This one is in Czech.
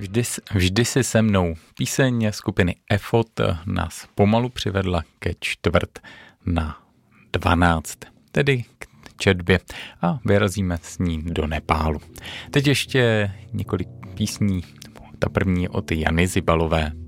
Vždy si se mnou. Píseň skupiny EFOT nás pomalu přivedla ke 11:45, tedy k četbě, a vyrazíme s ní do Nepálu. Teď ještě několik písní. Ta první od Jany Zibalové.